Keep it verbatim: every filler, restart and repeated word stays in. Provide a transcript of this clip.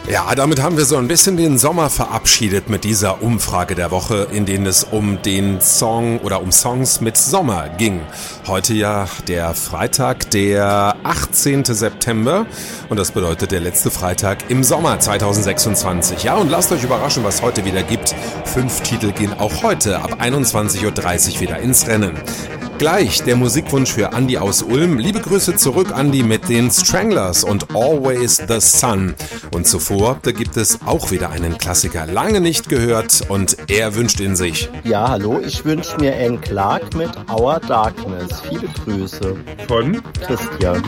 Ja, damit haben wir so ein bisschen den Sommer verabschiedet mit dieser Umfrage der Woche, in denen es um den Song oder um Songs mit Sommer ging. Heute ja der Freitag, der achtzehnten September und das bedeutet der letzte Freitag im Sommer zweitausendsechsundzwanzig. Ja, und lasst euch überraschen, was heute wieder gibt. Fünf Titel gehen auch heute ab einundzwanzig Uhr dreißig wieder ins Rennen. Gleich der Musikwunsch für Andi aus Ulm. Liebe Grüße zurück, Andi, mit den Stranglers und Always the Sun. Und zuvor, da gibt es auch wieder einen Klassiker, lange nicht gehört und er wünscht ihn sich. Ja, hallo, ich wünsche mir Anne Clark mit Our Darkness. Viele Grüße. Von Christian.